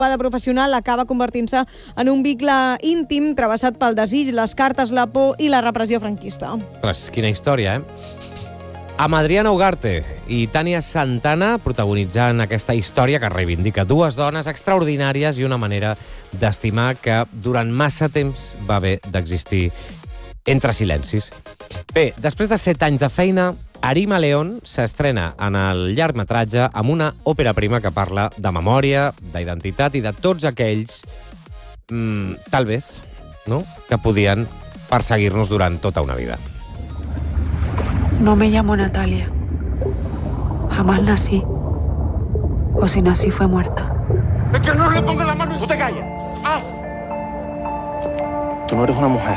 de professional acaba convertint-se en un vincle íntim travessat pel desig, les cartes, la por i la repressió franquista. Ostres, quina història, Amb Adriana Ugarte i Tània Santana protagonitzant aquesta història que reivindica dues dones extraordinàries i una manera d'estimar que durant massa temps va haver d'existir entre silencis. Bé, després de 7 anys de feina, Arima León s'estrena en el llargmetratge amb una òpera prima que parla de memòria, d'identitat i de tots aquells, tal vez, ¿no?, que podien perseguir-nos durant tota una vida. No me llamo Natalia. Jamás nací. O si nací fue muerta. ¡Es que no le ponga la mano! ¡Tú te calles! ¡Ah! Tú no eres una mujer.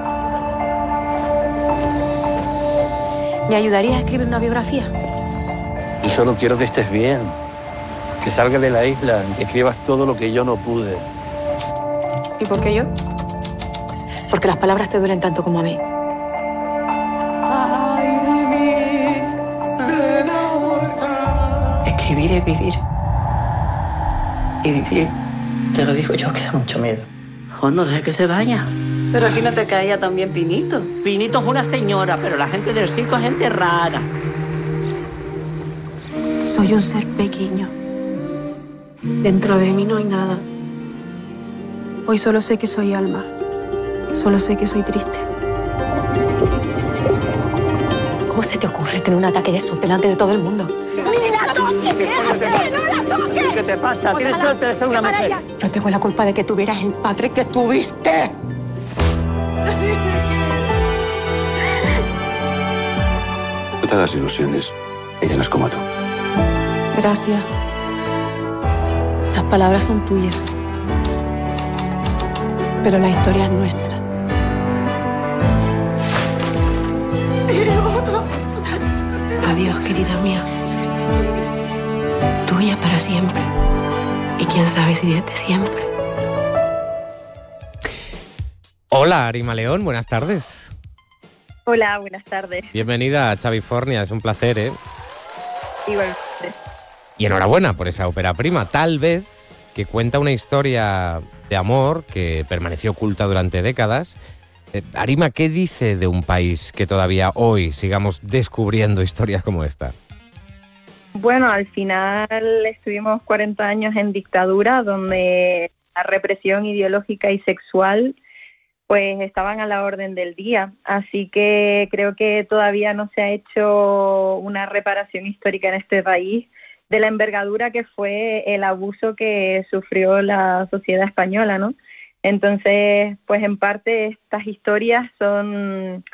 ¿Me ayudarías a escribir una biografía? Yo solo quiero que estés bien, que salgas de la isla, que escribas todo lo que yo no pude. ¿Y por qué yo? Porque las palabras te duelen tanto como a mí. Escribir es vivir. Y vivir, te lo digo yo, que da mucho miedo. No dejes que se vaya. Pero aquí no te caía también Pinito. Pinito es una señora, pero la gente del circo es gente rara. Soy un ser pequeño. Dentro de mí no hay nada. Hoy solo sé que soy alma. Solo sé que soy triste. ¿Cómo se te ocurre tener un ataque de esos delante de todo el mundo? ¡Ni la toques! ¿Qué haces? ¡No la toques! ¿Qué te pasa? Tienes suerte de ser una mujer. No tengo la culpa de que tuvieras el padre que tuviste. No te hagas ilusiones. Ella no es como tú. Gracias. Las palabras son tuyas. Pero la historia es nuestra. Adiós, querida mía. Tuya para siempre. Y quién sabe si desde siempre. Hola, Arima León, buenas tardes. Hola, buenas tardes. Bienvenida a Xavifornia, es un placer, Igualmente. Y enhorabuena por esa ópera prima, tal vez, que cuenta una historia de amor que permaneció oculta durante décadas. Arima, ¿qué dice de un país que todavía hoy sigamos descubriendo historias como esta? Bueno, al final estuvimos 40 años en dictadura, donde la represión ideológica y sexual pues estaban a la orden del día. Así que creo que todavía no se ha hecho una reparación histórica en este país de la envergadura que fue el abuso que sufrió la sociedad española, ¿no? Entonces, pues en parte estas historias son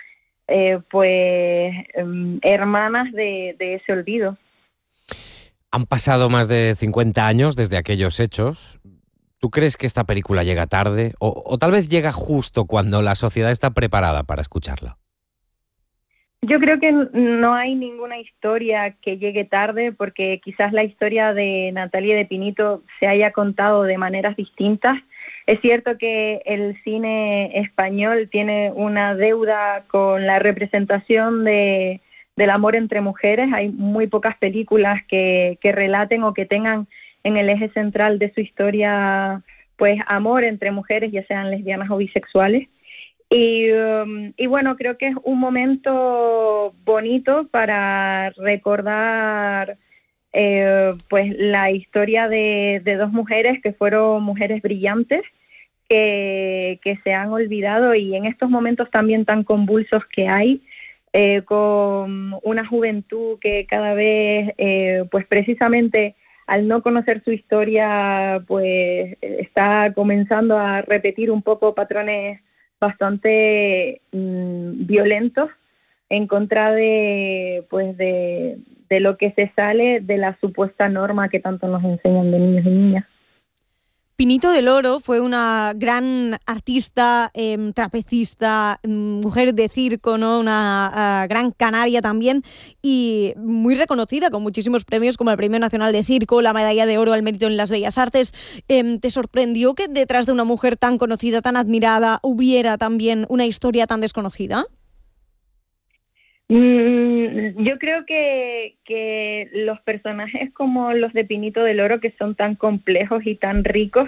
hermanas de ese olvido. Han pasado más de 50 años desde aquellos hechos. ¿Tú crees que esta película llega tarde? O tal vez llega justo cuando la sociedad está preparada para escucharla. Yo creo que no hay ninguna historia que llegue tarde, porque quizás la historia de Natalia y de Pinito se haya contado de maneras distintas. Es cierto que el cine español tiene una deuda con la representación del amor entre mujeres. Hay muy pocas películas que relaten o que tengan en el eje central de su historia pues amor entre mujeres, ya sean lesbianas o bisexuales. Y bueno, creo que es un momento bonito para recordar pues la historia de dos mujeres que fueron mujeres brillantes, que se han olvidado, y en estos momentos también tan convulsos que hay, con una juventud que cada vez pues precisamente al no conocer su historia pues está comenzando a repetir un poco patrones bastante violentos en contra de lo que se sale de la supuesta norma que tanto nos enseñan de niños y niñas. Pinito del Oro fue una gran artista, trapecista, mujer de circo, ¿no? Una gran canaria también, y muy reconocida con muchísimos premios como el Premio Nacional de Circo, la Medalla de Oro al Mérito en las Bellas Artes. ¿Te sorprendió que detrás de una mujer tan conocida, tan admirada, hubiera también una historia tan desconocida? Yo creo que los personajes como los de Pinito del Oro, que son tan complejos y tan ricos,